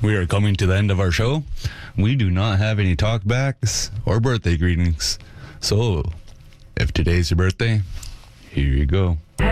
we are coming to the end of our show. We do not have any talkbacks or birthday greetings. So, if today's your birthday, here you go.